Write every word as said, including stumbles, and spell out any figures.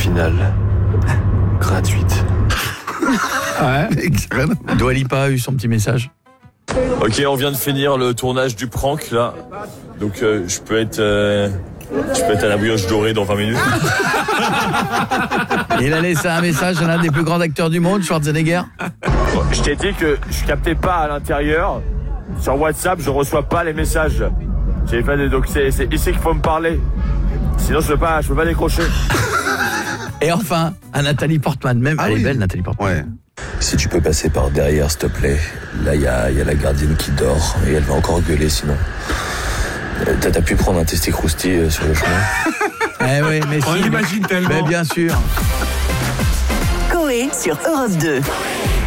finale gratuite. Ouais. Dua Lipa a eu son petit message. Ok, on vient de finir le tournage du prank là. Donc euh, je peux être euh, je peux être à la brioche dorée dans vingt minutes. Il a laissé un message à l'un des plus grands acteurs du monde, Schwarzenegger. Bon, je t'ai dit que je captais pas à l'intérieur. Sur WhatsApp, je reçois pas les messages. J'ai pas de... Donc c'est, c'est ici qu'il faut me parler. Sinon je peux pas, je peux pas décrocher. Et enfin, à Nathalie Portman. Même, Ah elle oui. est belle, Nathalie Portman. Ouais. Si tu peux passer par derrière, s'il te plaît. Là, il y a, y a la gardienne qui dort et elle va encore gueuler sinon. Euh, T'as, t'as pu prendre un testé-crousti euh, sur le chemin. Eh oui, mais On si. l'imagine tellement. Mais bien sûr. Coé sur Europe deux.